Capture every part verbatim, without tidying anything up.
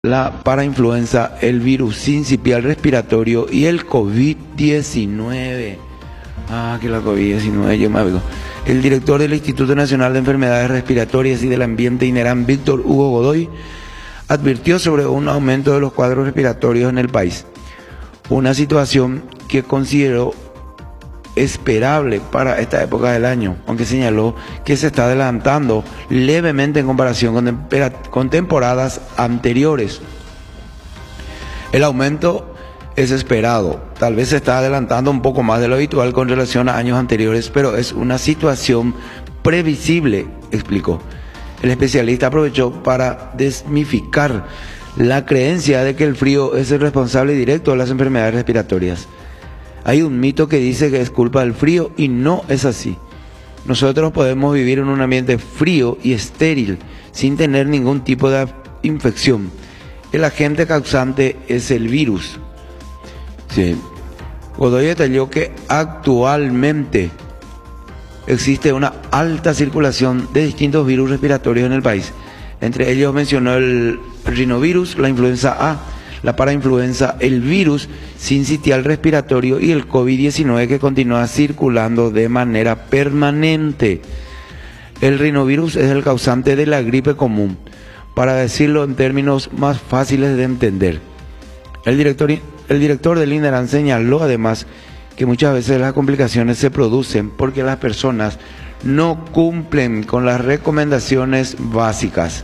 la parainfluenza, el virus sincicial respiratorio y el COVID diecinueve. Ah, que la COVID diecinueve, yo me abrigo. El director del Instituto Nacional de Enfermedades Respiratorias y del Ambiente, INERAM, Víctor Hugo Godoy, advirtió sobre un aumento de los cuadros respiratorios en el país, una situación que consideró esperable para esta época del año, aunque señaló que se está adelantando levemente en comparación con, con temporadas anteriores. El aumento es esperado, tal vez se está adelantando un poco más de lo habitual con relación a años anteriores, pero es una situación previsible, explicó. El especialista aprovechó para desmitificar la creencia de que el frío es el responsable directo de las enfermedades respiratorias. Hay un mito que dice que es culpa del frío y no es así. Nosotros podemos vivir en un ambiente frío y estéril sin tener ningún tipo de infección. El agente causante es el virus. Sí. Godoy detalló que actualmente existe una alta circulación de distintos virus respiratorios en el país. Entre ellos mencionó el rinovirus, la influenza A, la parainfluenza, el virus sincicial respiratorio y el COVID diecinueve que continúa circulando de manera permanente. El rinovirus es el causante de la gripe común, para decirlo en términos más fáciles de entender. El director, el director del INERAM señaló además que muchas veces las complicaciones se producen porque las personas no cumplen con las recomendaciones básicas.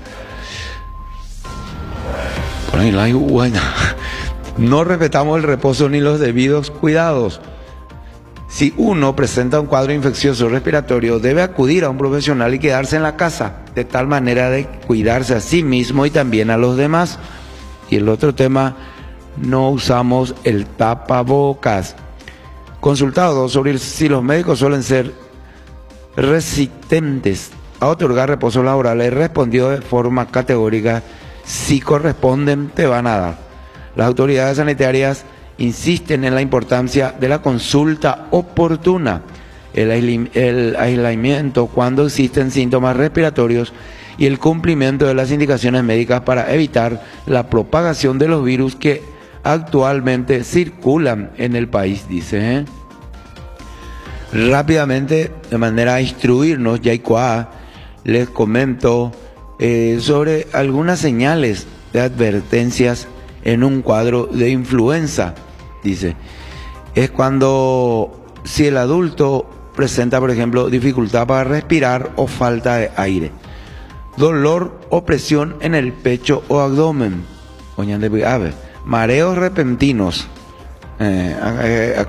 No respetamos el reposo ni los debidos cuidados. Si uno presenta un cuadro infeccioso respiratorio, debe acudir a un profesional y quedarse en la casa, de tal manera de cuidarse a sí mismo y también a los demás. Y el otro tema, no usamos el tapabocas. Consultado sobre si los médicos suelen ser resistentes a otorgar reposo laboral, él respondió de forma categórica: si corresponden, te van a dar. Las autoridades sanitarias insisten en la importancia de la consulta oportuna, el, aisl el aislamiento cuando existen síntomas respiratorios y el cumplimiento de las indicaciones médicas para evitar la propagación de los virus que actualmente circulan en el país, dice. ¿eh? Rápidamente, de manera a instruirnos, Yaikua, les comento Eh, sobre algunas señales de advertencias en un cuadro de influenza. Dice, es cuando si el adulto presenta, por ejemplo, dificultad para respirar o falta de aire, dolor o presión en el pecho o abdomen, mareos repentinos, eh,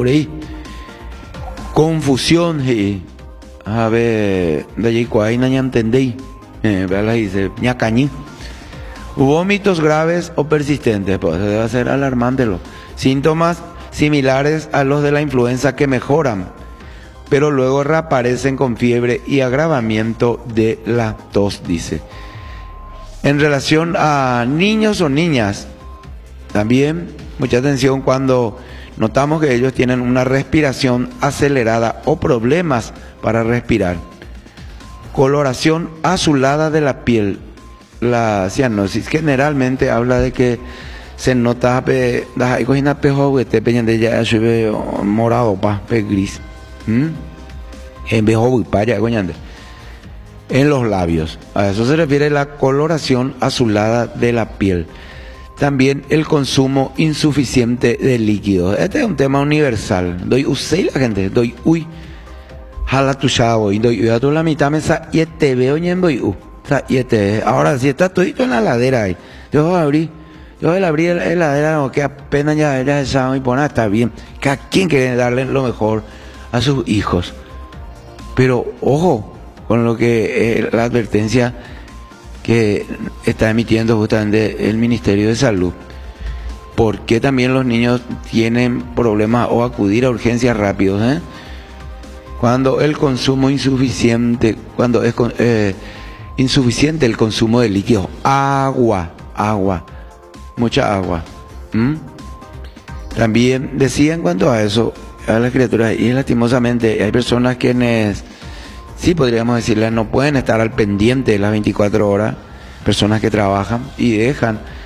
confusión, a ver, de allí cuál no entendí. Eh, dice, ñacañí. Vómitos graves o persistentes, pues debe ser alarmante. Lo. Síntomas similares a los de la influenza que mejoran, pero luego reaparecen con fiebre y agravamiento de la tos, dice. En relación a niños o niñas, también mucha atención cuando notamos que ellos tienen una respiración acelerada o problemas para respirar. Coloración azulada de la piel. La cianosis generalmente habla de que se nota hay cosas pejo que te peñan de ya morado pa gris en bejo para en los labios. A eso se refiere la coloración azulada de la piel. También el consumo insuficiente de líquidos. Este es un tema universal. Doy usé la gente, doy uy. Jala tu chavo y doy a tu la mitad mesa y te veo ñendo y uh, y te ahora si está todo en la ladera ahí. Yo voy a abrir, yo voy a abrir la heladera, no, que apenas ya era esa y pone está bien. Que a quien quiere darle lo mejor a sus hijos. Pero ojo con lo que eh, la advertencia que está emitiendo justamente el Ministerio de Salud. Porque también los niños tienen problemas o acudir a urgencias rápidos, ¿eh? Cuando el consumo insuficiente, cuando es eh, insuficiente el consumo de líquidos, agua, agua, mucha agua. ¿Mm? También decía en cuanto a eso, a las criaturas, y lastimosamente hay personas quienes, sí podríamos decirles, no pueden estar al pendiente de las veinticuatro horas, personas que trabajan y dejan